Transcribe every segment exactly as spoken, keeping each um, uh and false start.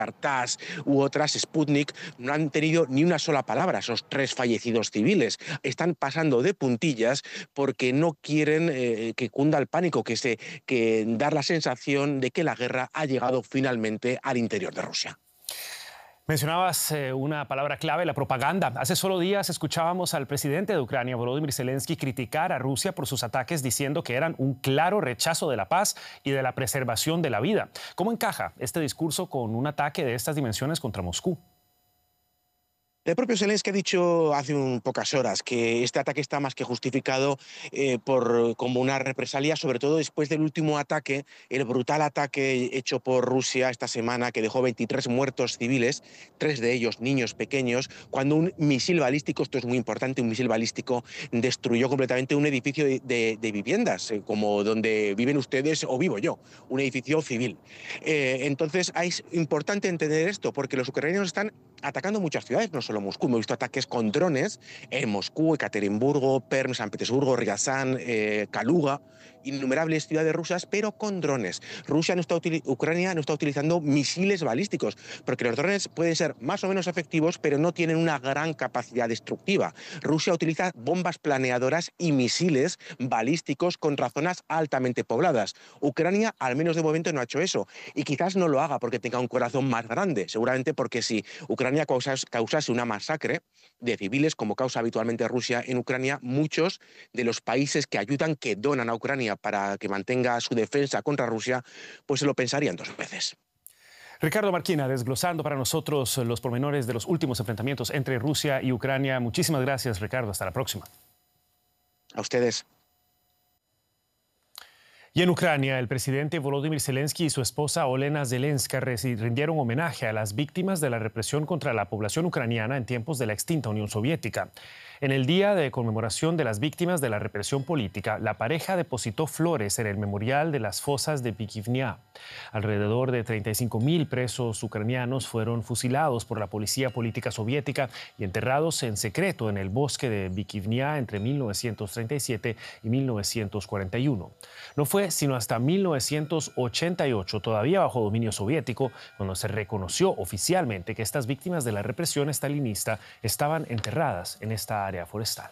TASS u otras, Sputnik, no han tenido ni una sola palabra, esos tres fallecidos civiles. Están pasando de puntillas porque no quieren eh, que cunda el pánico, que, se, que dar la sensación de que la guerra ha llegado finalmente al interior de Rusia. Mencionabas eh, una palabra clave, la propaganda. Hace solo días escuchábamos al presidente de Ucrania, Volodymyr Zelensky, criticar a Rusia por sus ataques, diciendo que eran un claro rechazo de la paz y de la preservación de la vida. ¿Cómo encaja este discurso con un ataque de estas dimensiones contra Moscú? El propio Zelensky ha dicho hace un, pocas horas que este ataque está más que justificado eh, por, como una represalia, sobre todo después del último ataque, el brutal ataque hecho por Rusia esta semana que dejó veintitrés muertos civiles, tres de ellos niños pequeños, cuando un misil balístico, esto es muy importante, un misil balístico destruyó completamente un edificio de, de, de viviendas, eh, como donde viven ustedes o vivo yo, un edificio civil. Eh, entonces es importante entender esto, porque los ucranianos están atacando muchas ciudades, no solo Moscú. Hemos visto ataques con drones en Moscú, Ekaterimburgo, Perm, San Petersburgo, Ryazán, eh, Kaluga, innumerables ciudades rusas, pero con drones. Rusia no está Ucrania no está utilizando misiles balísticos, porque los drones pueden ser más o menos efectivos, pero no tienen una gran capacidad destructiva. Rusia utiliza bombas planeadoras y misiles balísticos contra zonas altamente pobladas. Ucrania, al menos de momento, no ha hecho eso. Y quizás no lo haga porque tenga un corazón más grande, seguramente porque si Ucrania causase una masacre de civiles, como causa habitualmente Rusia en Ucrania, muchos de los países que ayudan, que donan a Ucrania para que mantenga su defensa contra Rusia, pues se lo pensarían dos veces. Ricardo Marquina, desglosando para nosotros los pormenores de los últimos enfrentamientos entre Rusia y Ucrania. Muchísimas gracias, Ricardo. Hasta la próxima. A ustedes. Y en Ucrania, el presidente Volodymyr Zelensky y su esposa Olena Zelenska rindieron homenaje a las víctimas de la represión contra la población ucraniana en tiempos de la extinta Unión Soviética. En el día de conmemoración de las víctimas de la represión política, la pareja depositó flores en el memorial de las fosas de Bikivnia. Alrededor de treinta y cinco mil presos ucranianos fueron fusilados por la policía política soviética y enterrados en secreto en el bosque de Bikivnia entre mil novecientos treinta y siete y mil novecientos cuarenta y uno. No fue sino hasta mil novecientos ochenta y ocho, todavía bajo dominio soviético, cuando se reconoció oficialmente que estas víctimas de la represión estalinista estaban enterradas en esta área forestal.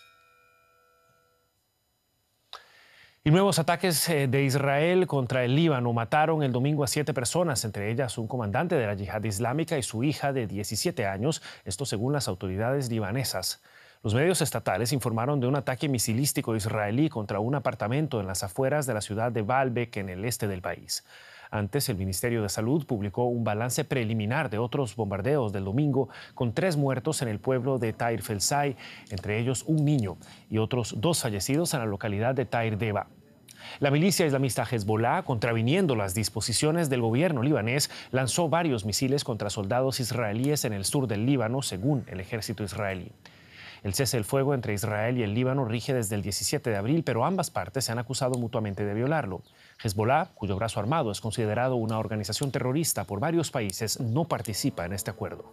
Y nuevos ataques de Israel contra el Líbano mataron el domingo a siete personas, entre ellas un comandante de la Yihad Islámica y su hija de diecisiete años, esto según las autoridades libanesas. Los medios estatales informaron de un ataque misilístico israelí contra un apartamento en las afueras de la ciudad de Baalbek, en el este del país. Antes, el Ministerio de Salud publicó un balance preliminar de otros bombardeos del domingo, con tres muertos en el pueblo de Tair Felsai, entre ellos un niño, y otros dos fallecidos en la localidad de Tair Deba. La milicia islamista Hezbollah, contraviniendo las disposiciones del gobierno libanés, lanzó varios misiles contra soldados israelíes en el sur del Líbano, según el ejército israelí. El cese del fuego entre Israel y el Líbano rige desde el diecisiete de abril, pero ambas partes se han acusado mutuamente de violarlo. Hezbollah, cuyo brazo armado es considerado una organización terrorista por varios países, no participa en este acuerdo.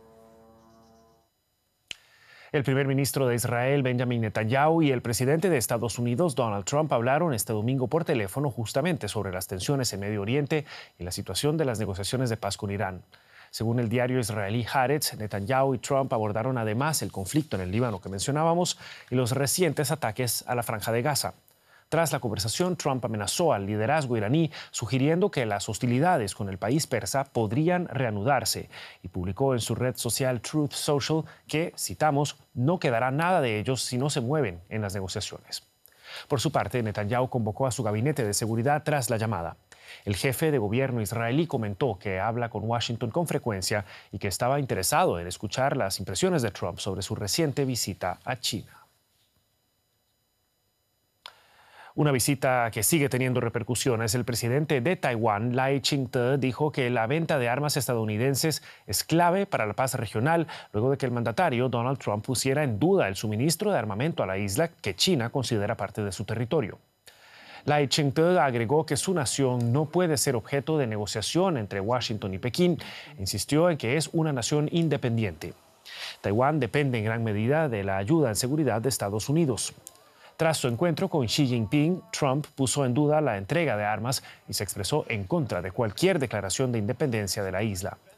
El primer ministro de Israel, Benjamin Netanyahu, y el presidente de Estados Unidos, Donald Trump, hablaron este domingo por teléfono justamente sobre las tensiones en Medio Oriente y la situación de las negociaciones de paz con Irán. Según el diario israelí Haaretz, Netanyahu y Trump abordaron además el conflicto en el Líbano que mencionábamos y los recientes ataques a la Franja de Gaza. Tras la conversación, Trump amenazó al liderazgo iraní, sugiriendo que las hostilidades con el país persa podrían reanudarse, y publicó en su red social Truth Social que, citamos, no quedará nada de ellos si no se mueven en las negociaciones. Por su parte, Netanyahu convocó a su gabinete de seguridad tras la llamada. El jefe de gobierno israelí comentó que habla con Washington con frecuencia y que estaba interesado en escuchar las impresiones de Trump sobre su reciente visita a China. Una visita que sigue teniendo repercusiones. El presidente de Taiwán, Lai Ching-te, dijo que la venta de armas estadounidenses es clave para la paz regional, luego de que el mandatario Donald Trump pusiera en duda el suministro de armamento a la isla que China considera parte de su territorio. Lai Ching-te agregó que su nación no puede ser objeto de negociación entre Washington y Pekín e insistió en que es una nación independiente. Taiwán depende en gran medida de la ayuda en seguridad de Estados Unidos. Tras su encuentro con Xi Jinping, Trump puso en duda la entrega de armas y se expresó en contra de cualquier declaración de independencia de la isla.